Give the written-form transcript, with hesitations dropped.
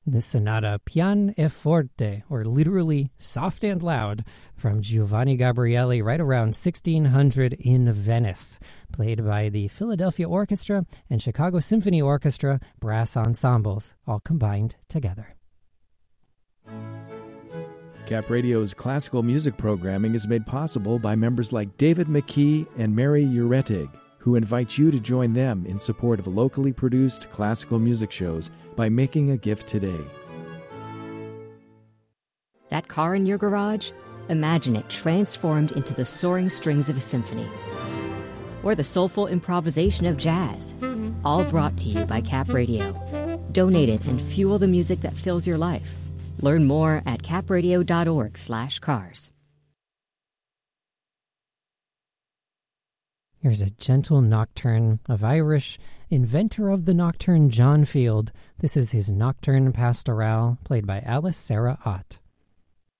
This sonata, Pian e forte, or literally soft and loud, from Giovanni Gabrieli right around 1600 in Venice, played by the Philadelphia Orchestra and Chicago Symphony Orchestra brass ensembles, all combined together. Cap Radio's classical music programming is made possible by members like David McKee and Mary Uretig, who invite you to join them in support of locally produced classical music shows by making a gift today. That car in your garage? Imagine it transformed into the soaring strings of a symphony. Or the soulful improvisation of jazz. All brought to you by Cap Radio. Donate it and fuel the music that fills your life. Learn more at capradio.org/cars. Here's a gentle nocturne of Irish inventor of the nocturne John Field. This is his Nocturne Pastoral, played by Alice Sarah Ott.